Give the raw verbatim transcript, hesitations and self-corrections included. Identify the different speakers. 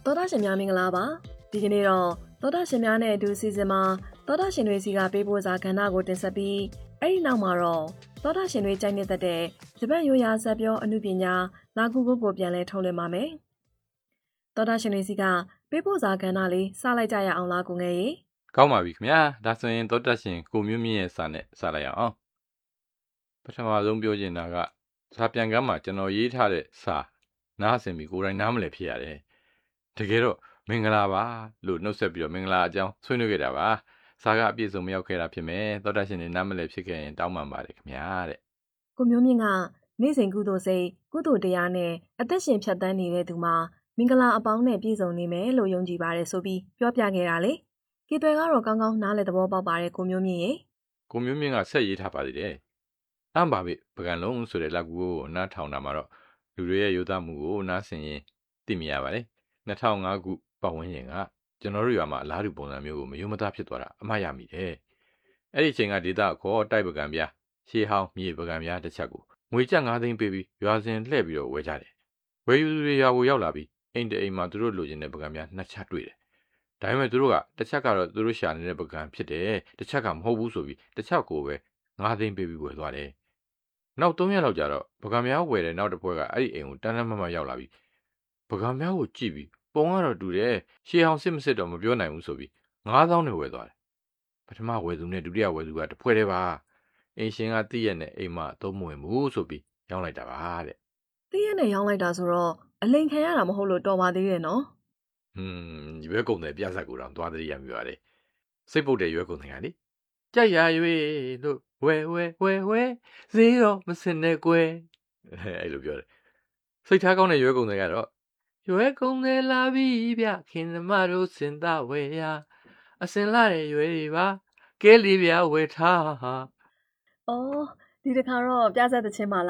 Speaker 1: သောတာရှင်များမင်္ဂလာပါဒီကနေ့တော့သောတာရှင်များနဲ့အတူစီစဉ်မှာသောတာရှင်တွေစီကပေးပို့စာကဏ္ဍကိုတင်ဆက်ပြီးအဲ့ဒီနောက်မှာတော့သောတာရှင်တွေကြိုက်နေတဲ့ဂျပန်ရိုးရာဇာတ်ပြောအမှုပညာလာကူကိုပြန်လဲထုတ်လွှင့်ပါမယ်သောတာရှင်တွေစီကပေးပို့စာကဏ္ဍလေးစလိုက်ကြရအောင်လားကိုငယ်ရေ
Speaker 2: ကောင်းပါပြီခင်ဗျာဒါဆိုရင်သောတာရှင်ကိုမျိုးမြင့်ရဲ့စာနဲ့စလိုက်အောင်ပထမဆုံးပြောချင်တာကစာပြန်ကမ်းမှာကျွန်တော်ရေးထားတဲ့စာနားဆင်ပြီးကိုယ်တိုင်နားမလည်ဖြစ်ရတယ်တကယ်တော့မင်္ဂလာပါလို့နှုတ်ဆက်ပြီးတော့မင်္ဂလာအကြောင်းဆွေးနွေးခဲ့တာပါစာကအပြည့်စုံမရောက်ခဲ့တာဖြစ်မယ်သောတာရှင်တွေနားမလည်ဖြစ်ခဲ့ရင်တောင်းပန်ပါတယ်ခင်ဗျာတဲ့
Speaker 1: ကိုမျိုးမြင့်ကနေ့စဉ်ကုသိုလ်စိတ်ကုသိုလ်တရားနဲ့အသက်ရှင်ဖြတ်သန်းနေတဲ့သူမှာမင်္ဂလာအပေါင်းနဲ့ပြည့်စုံနေမယ်လို့ယုံကြည်ပါတယ်ဆိုပြီးပြောပြခဲ့တာလေကေသွယ်ကတော့ကောင်းကောင်းနားလည်သဘောပေါက်ပါတယ်ကိုမျိုးမြင့်ရေ
Speaker 2: ကိုမျိုးမြင့်ကဆက်ရေးထားပါသေးတယ်အမ်ဘာဘိပကံလုံးဆိုတဲ့လက်ကူကိုနားထောင်တာမှာတော့လူတွေရဲ့ယောသမှုကိုနားဆင်ရင်သိမြင်ရပါတယ်၂၀၀၅ခုပတ်ဝန်းကျင်ကကျွန်တော်တို့ရွာမှာအလားတူပုံစံမျိုးကိုမယုံမသားဖြစ်သွားတာအမှားရမိတယ်အဲ့ဒီအချိန်ကဒေတာခေါ်တိုက်ပကံပြားရှေးဟောင်းမြေပကံပြားတစ်ချက်ကိုငွေကျပ်၅သိန်းပေးပြီးရွာစဉ်လှည့်ပြီးတော့ဝယ်ကြတယ်ဝယ်ယူသူတွေရွာကိုရောက်လာပြီးအိမ်တအိမ်မှာသူတို့လိုချင်တဲ့ပကံပြားနှစ်ချက်တွေ့တယ်ဒါပေမဲ့သူတို့ကတစ်ချက်ကတော့သူတို့ရှာနေတဲ့ပကံဖြစ်တယ်တစ်ချက်ကမဟုတ်ဘူးဆိုပြီးတစ်ချက်ကိုပဲ၅သိန်းပေးပြီးဝယ်သွားတယ်နောက်၃ရက်လောက်ကြာတော့ပကံပြားဝယ်တဲ့နောက်တစ်ပွဲကအဲ့ဒီအိမ်ကိုတန်းတန်းမမရောက်လာပြီးပကံပြားကိုကြည့်ပြီးပုံကတော့တူတယ်ရှေးအောင်စစ်မစစ်တော့မပြောနိုင်ဘူးဆိုပြီးငါးသောင်းနဲ့ဝယ်သွားတယ်ပထမဝယ်သူနဲ့ဒုတိယဝယ်သူကတစ်ဖွဲ့တည်းပါအင်ရှင်ကတိရက်နဲ့အိမ်မသုံးမဝင်ဘူးဆိုပြီးရောင်းလိုက်တာပါတဲ့
Speaker 1: တိရက်နဲ့ရောင်းလိုက်တာဆိုတော့အလိန်ခံရတာမဟုတ်လို့တော်ပါသေးတယ်နော်
Speaker 2: ဟွန်းရွေးကုန်တဲ့ပြဿနာကိုတော့သွားတည်းရမိပါတယ်စိတ်ပုတ်တဲ့ရွေးကုန်တဲ့ကလေကြိုက်ရရွေးလို့ဝဲဝဲဝဲဝဲဈေးတော့မစင်နဲ့ကွယ်အဲ့လိုပြောတယ်စိတ်ထားကောင်းတဲ့ရွေးကုန်တဲ့ကတော့ရွယ်ကုန်တယ်လာပြီဗျခင်သမားတို့စင်သားဝယ်ရအစင်လာတဲ့ရွယ်တွေပါကဲလေးဗျဝယ်ထား
Speaker 1: အော်ဒီတခါတော့ပြဿနာသချင်းပါ